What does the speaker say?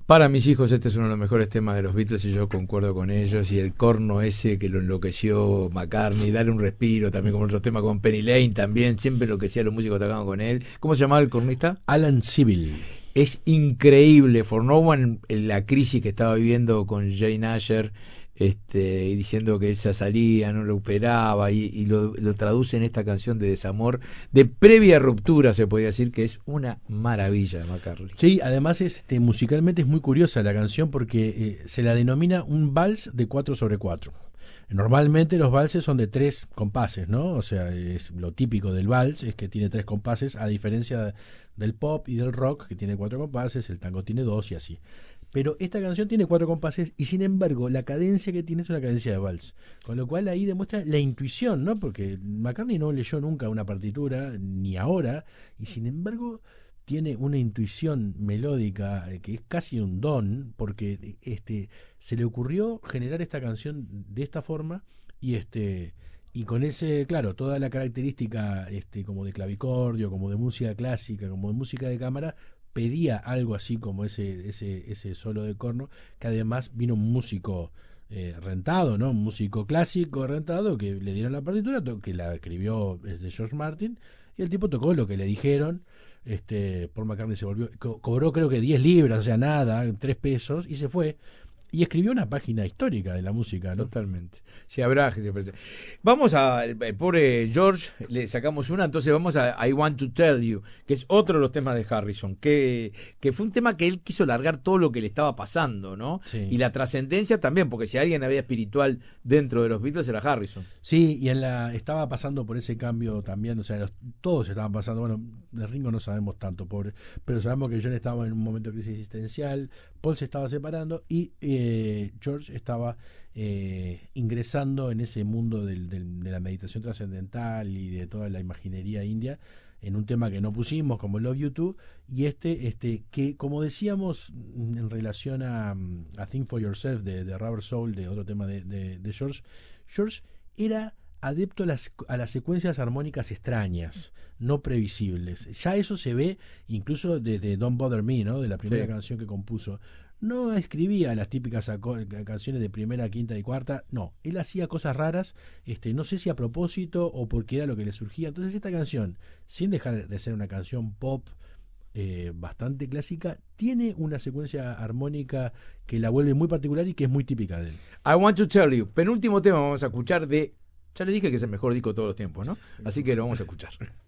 Para mis hijos este es uno de los mejores temas de los Beatles y yo concuerdo con ellos, y el corno ese que lo enloqueció McCartney, darle un respiro también como otro tema con Penny Lane también, siempre enloquecía a los músicos que tocaban con él. ¿Cómo se llamaba el cornista? Alan Civil. Es increíble, For No One, en la crisis que estaba viviendo con Jane Asher, y diciendo que esa salía, no lo operaba, y lo traduce en esta canción de desamor, de previa ruptura, se podría decir, que es una maravilla de McCartney. Sí, además musicalmente es muy curiosa la canción porque se la denomina un vals de 4/4. Normalmente los valses son de 3 compases, ¿no? O sea, es lo típico del vals, es que tiene 3 compases, a diferencia del pop y del rock, que tiene 4 compases, el tango tiene 2 y así. Pero esta canción tiene 4 compases y sin embargo la cadencia que tiene es una cadencia de vals. Con lo cual ahí demuestra la intuición, ¿no? Porque McCartney no leyó nunca una partitura, ni ahora, y sin embargo tiene una intuición melódica que es casi un don, porque se le ocurrió generar esta canción de esta forma y con ese, claro, toda la característica como de clavicordio, como de música clásica, como de música de cámara, pedía algo así como ese solo de corno, que además vino un músico rentado, ¿no? Un músico clásico rentado que le dieron la partitura, que la escribió de George Martin, y el tipo tocó lo que le dijeron. Paul McCartney se volvió, cobró creo que 10 libras, o sea, nada, 3 pesos, y se fue. Y escribió una página histórica de la música, ¿no? Totalmente. Sí, habrá. Vamos a. El pobre George, le sacamos una, entonces vamos a I Want to Tell You, que es otro de los temas de Harrison, que fue un tema que él quiso largar todo lo que le estaba pasando, ¿no? Sí. Y la trascendencia también, porque si alguien había espiritual dentro de los Beatles era Harrison. Sí, y estaba pasando por ese cambio también, o sea, todos estaban pasando, bueno, de Ringo no sabemos tanto, pobre, pero sabemos que John estaba en un momento de crisis existencial, Paul se estaba separando y George estaba ingresando en ese mundo de la meditación trascendental y de toda la imaginería india, en un tema que no pusimos como Love You Too, y que como decíamos en relación a Think For Yourself de Rubber Soul, de otro tema de George era adepto a las secuencias armónicas extrañas, no previsibles. Ya eso se ve incluso desde Don't Bother Me, ¿no? De la primera canción que compuso. No escribía las típicas canciones de primera, quinta y cuarta, no, él hacía cosas raras, no sé si a propósito o porque era lo que le surgía. Entonces esta canción, sin dejar de ser una canción pop bastante clásica, tiene una secuencia armónica que la vuelve muy particular y que es muy típica de él. I Want to Tell You, penúltimo tema vamos a escuchar ya le dije que es el mejor disco de todos los tiempos, ¿no? Así que lo vamos a escuchar.